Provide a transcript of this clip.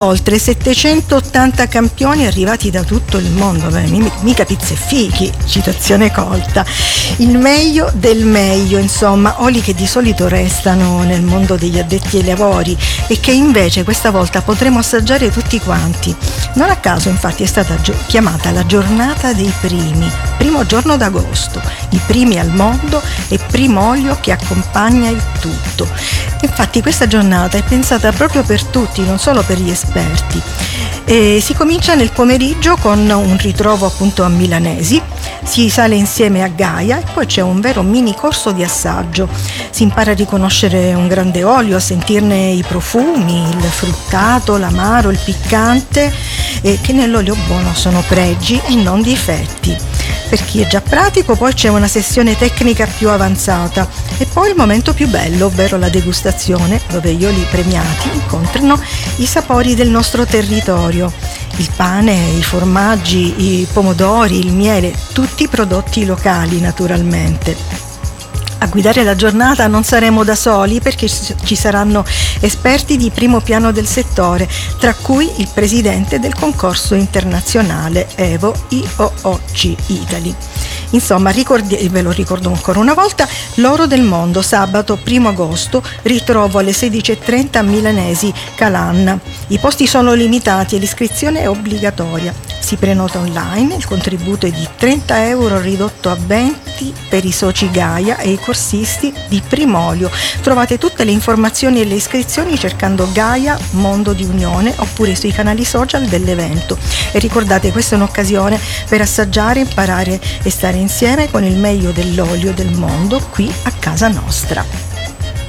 Oltre 780 campioni arrivati da tutto il mondo, mica pizze e fichi, citazione colta. Il meglio del meglio, insomma, oli che di solito restano nel mondo degli addetti ai lavori e che invece questa volta potremo assaggiare tutti quanti. Non a caso infatti è stata chiamata la giornata dei primi, primo giorno d'agosto, i primi al mondo e primo olio che accompagna il tutto. Infatti questa giornata è pensata proprio per tutti, non solo per gli esperti. Si comincia nel pomeriggio con un ritrovo appunto a Milanesi, si sale insieme a Gaia e poi c'è un vero mini corso di assaggio. Si impara a riconoscere un grande olio, a sentirne i profumi, il fruttato, l'amaro, il piccante, che nell'olio buono sono pregi e non difetti. Per chi è già pratico poi c'è una sessione tecnica più avanzata e poi il momento più bello, ovvero la degustazione, dove gli oli premiati incontrano i sapori del nostro territorio. Il pane, i formaggi, i pomodori, il miele, tutti prodotti locali naturalmente. A guidare la giornata non saremo da soli perché ci saranno esperti di primo piano del settore, tra cui il presidente del concorso internazionale Evo IOOC Italy. Insomma, ve lo ricordo ancora una volta, l'oro del mondo, sabato 1 agosto, ritrovo alle 16:30 a Milanesi Calanna. I posti sono limitati e l'iscrizione è obbligatoria. Si prenota online, il contributo è di €30 ridotto a 20 per i soci Gaia e i corsisti di Primolio. Trovate tutte le informazioni e le iscrizioni cercando Gaia Mondo di Unione oppure sui canali social dell'evento. E ricordate, questa è un'occasione per assaggiare, imparare e stare insieme con il meglio dell'olio del mondo qui a casa nostra.